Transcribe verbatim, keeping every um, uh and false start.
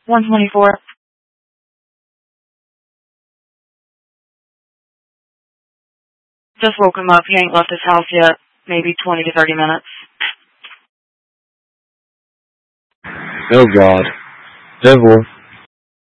one twenty-four. Just woke him up. He ain't left his house yet. Maybe twenty to thirty minutes. Oh, God. Devil.